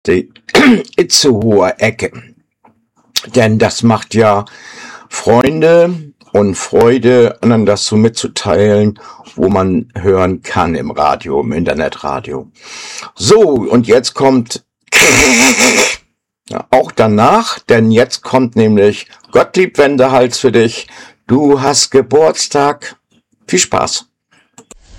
die Itzehoer Ecke. Denn das macht ja Freunde und Freude, anderen das so mitzuteilen, wo man hören kann im Radio, im Internetradio. So, und jetzt kommt auch danach, denn jetzt kommt nämlich Gottlieb Wendehals für dich. Du hast Geburtstag. Viel Spaß.